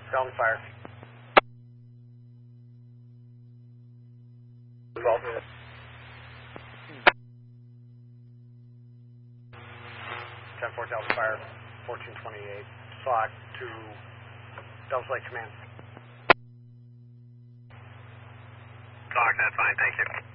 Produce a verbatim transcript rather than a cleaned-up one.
Ground fire. twelve. ten four Delta Fire, fourteen twenty-eight. Flock to Delta Lake Command. Talk, that's fine, thank you.